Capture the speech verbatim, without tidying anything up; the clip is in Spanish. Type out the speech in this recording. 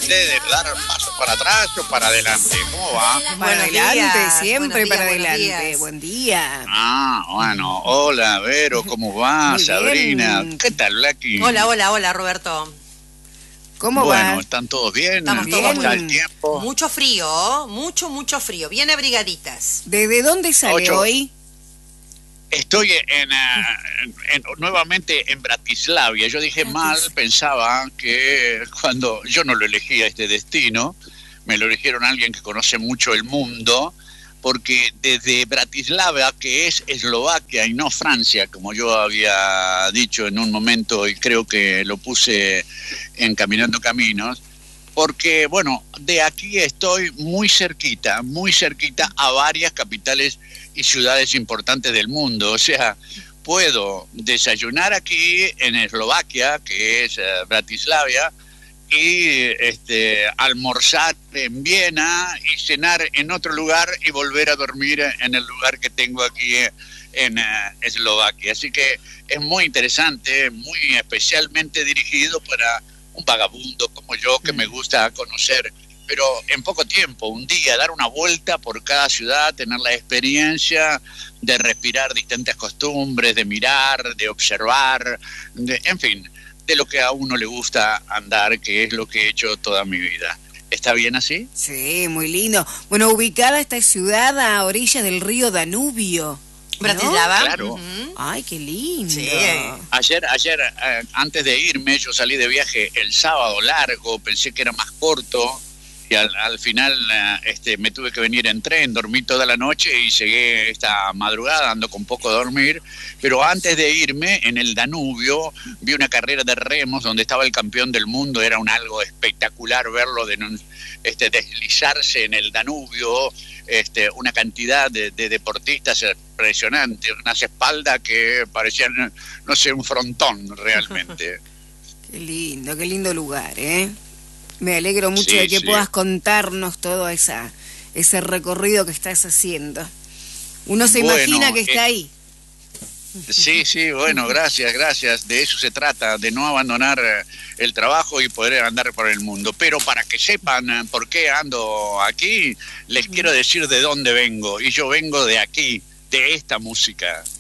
de dar paso para atrás o para adelante. ¿Cómo va? Para Buenos adelante, días, siempre buenos para días, buenos adelante. días. Buen día. Ah, bueno. Hola, Vero, ¿cómo va? Muy Sabrina, bien. ¿qué tal, Blacky? Hola, hola, hola, Roberto. ¿Cómo Bueno, va? ¿están todos bien? Estamos ¿Cómo todos está muy el bien. tiempo? Mucho frío, mucho, mucho frío. Bien abrigaditas. ¿Desde dónde sale Ocho. hoy? Estoy en, ah, en- en- nuevamente en Bratislavia. Yo dije mal, pensaba que cuando yo no lo elegí a este destino, me lo eligieron alguien que conoce mucho el mundo, porque desde Bratislava, que es Eslovaquia y no Francia, como yo había dicho en un momento y creo que lo puse en Caminando Caminos, porque, bueno, de aquí estoy muy cerquita, muy cerquita a varias capitales y ciudades importantes del mundo. O sea, puedo desayunar aquí en Eslovaquia, que es eh, Bratislava, y este, almorzar en Viena y cenar en otro lugar y volver a dormir en el lugar que tengo aquí en eh, Eslovaquia. Así que es muy interesante, muy especialmente dirigido para un vagabundo como yo que me gusta conocer, pero en poco tiempo, un día, dar una vuelta por cada ciudad, tener la experiencia de respirar distintas costumbres, de mirar, de observar, de, en fin, de lo que a uno le gusta andar, que es lo que he hecho toda mi vida. ¿Está bien así? Sí, muy lindo. Bueno, ubicada esta ciudad a orillas del río Danubio, ¿no? Bratislava. Claro. Ujú. Ay, qué lindo. Sí. Ayer, ayer eh, antes de irme, yo salí de viaje el sábado largo, pensé que era más corto, y al, al final eh, este, me tuve que venir en tren, dormí toda la noche y llegué esta madrugada, ando con poco dormir, pero antes de irme, en el Danubio, vi una carrera de remos donde estaba el campeón del mundo, era un algo espectacular verlo de, este, deslizarse en el Danubio, este, una cantidad de, de deportistas impresionante, unas espaldas que parecían, no sé, un frontón realmente. Qué lindo, qué lindo lugar, ¿eh? Me alegro mucho Sí, de que sí. puedas contarnos todo esa, ese recorrido que estás haciendo. Uno se Bueno, imagina que está eh, ahí. Sí, sí, bueno, gracias, gracias. De eso se trata, de no abandonar eh, el trabajo y poder andar por el mundo. Pero para que sepan eh, por qué ando aquí, les quiero decir de dónde vengo. Y yo vengo de aquí, de esta música.